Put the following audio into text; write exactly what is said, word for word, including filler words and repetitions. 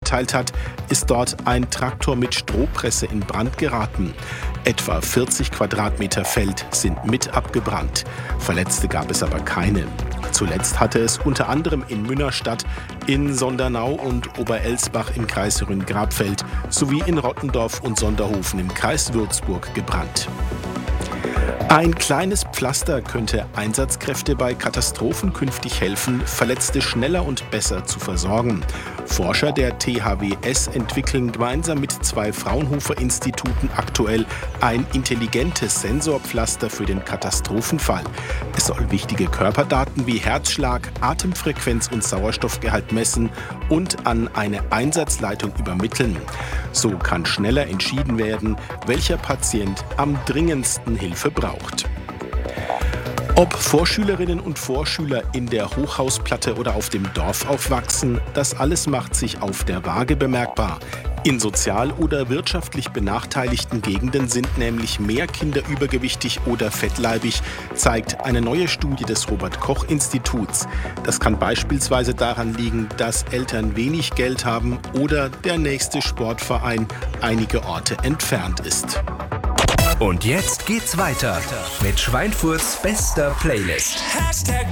mitgeteilt hat, ist dort ein Traktor mit Strohpresse in Brand geraten. Etwa vierzig Quadratmeter Feld sind mit abgebrannt. Verletzte gab es aber keine. Zuletzt hatte es unter anderem in Münnerstadt, in Sondernau und Oberelsbach im Kreis Rhön-Grabfeld sowie in Rottendorf und Sonderhofen im Kreis Würzburg gebrannt. Ein kleines Pflaster könnte Einsatzkräfte bei Katastrophen künftig helfen, Verletzte schneller und besser zu versorgen. Forscher der T H W S entwickeln gemeinsam mit zwei Fraunhofer-Instituten aktuell ein intelligentes Sensorpflaster für den Katastrophenfall. Es soll wichtige Körperdaten wie Herzschlag, Atemfrequenz und Sauerstoffgehalt messen und an eine Einsatzleitung übermitteln. So kann schneller entschieden werden, welcher Patient am dringendsten Hilfe braucht. Ob Vorschülerinnen und Vorschüler in der Hochhausplatte oder auf dem Dorf aufwachsen, das alles macht sich auf der Waage bemerkbar. In sozial oder wirtschaftlich benachteiligten Gegenden sind nämlich mehr Kinder übergewichtig oder fettleibig, zeigt eine neue Studie des Robert-Koch-Instituts. Das kann beispielsweise daran liegen, dass Eltern wenig Geld haben oder der nächste Sportverein einige Orte entfernt ist. Und jetzt geht's weiter mit Schweinfurts bester Playlist.